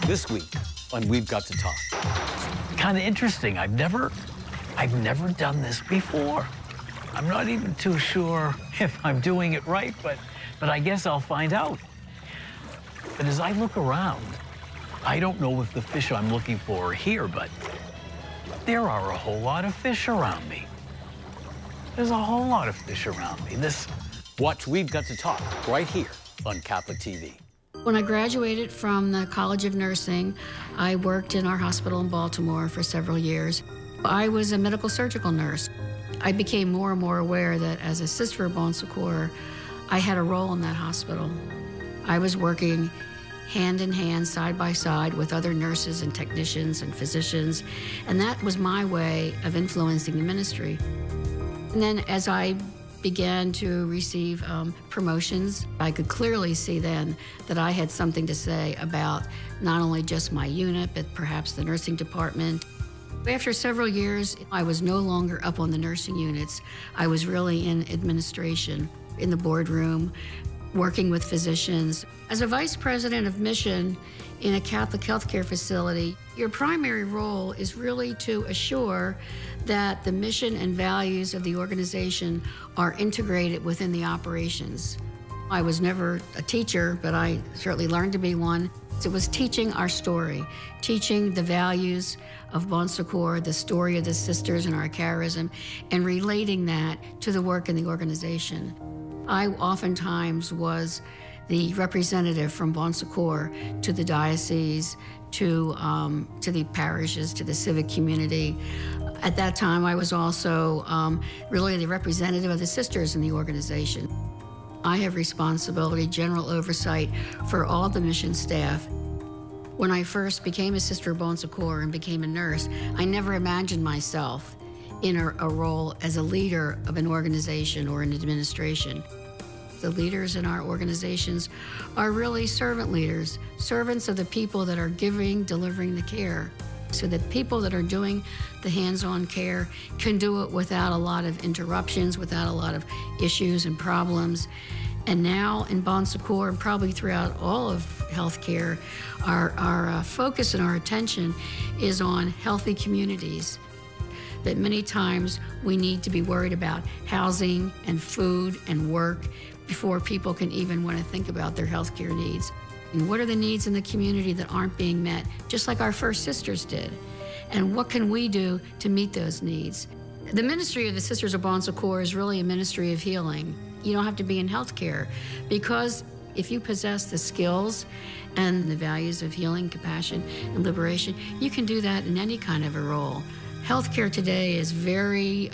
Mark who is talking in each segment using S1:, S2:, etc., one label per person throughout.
S1: This week on We've Got to Talk.
S2: Kind of interesting. I've never done this before. I'm not even too sure if I'm doing it right, but I guess I'll find out. But as I look around, I don't know if the fish I'm looking for are here, but there are a whole lot of fish around me. There's a whole lot of fish around me.
S1: Watch We've Got to Talk right here on Catholic TV.
S3: When I graduated from the College of Nursing, I worked in our hospital in Baltimore for several years. I was a medical surgical nurse. I became more and more aware that as a sister of Bon Secours, I had a role in that hospital. I was working hand in hand, side by side with other nurses and technicians and physicians, and that was my way of influencing the ministry. And then as I began to receive promotions, I could clearly see then that I had something to say about not only just my unit, but perhaps the nursing department. After several years, I was no longer up on the nursing units. I was really in administration, in the boardroom, working with physicians. As a vice president of mission in a Catholic healthcare facility, your primary role is really to assure that the mission and values of the organization are integrated within the operations. I was never a teacher, but I certainly learned to be one. It was teaching our story, teaching the values of Bon Secours, the story of the sisters and our charism, and relating that to the work in the organization. I oftentimes was the representative from Bon Secours to the diocese, to the parishes, to the civic community. At that time, I was also really the representative of the sisters in the organization. I have responsibility, general oversight for all the mission staff. When I first became a sister of Bon Secours and became a nurse, I never imagined myself in a role as a leader of an organization or an administration. The leaders in our organizations are really servant leaders, servants of the people that are giving, delivering the care, so that people that are doing the hands-on care can do it without a lot of interruptions, without a lot of issues and problems. And now in Bon Secours, and probably throughout all of healthcare, our focus and our attention is on healthy communities. That many times we need to be worried about housing and food and work before people can even want to think about their healthcare needs. And what are the needs in the community that aren't being met, just like our first sisters did? And what can we do to meet those needs? The ministry of the Sisters of Bon Secours is really a ministry of healing. You don't have to be in healthcare, because if you possess the skills and the values of healing, compassion, and liberation, you can do that in any kind of a role. Healthcare today is very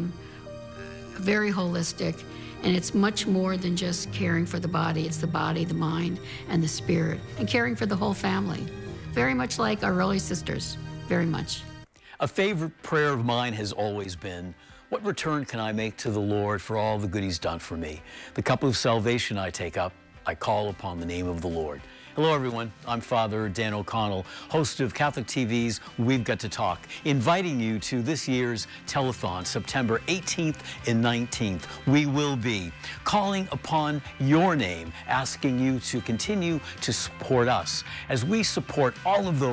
S3: holistic, and it's much more than just caring for the body. It's the body, the mind, and the spirit, and caring for the whole family. Very much like our early sisters, very much.
S1: A favorite prayer of mine has always been, what return can I make to the Lord for all the good He's done for me? The cup of salvation I take up, I call upon the name of the Lord. Hello, everyone. I'm Father Dan O'Connell, host of Catholic TV's We've Got to Talk, inviting you to this year's telethon, September 18th and 19th. We will be calling upon your name, asking you to continue to support us as we support all of those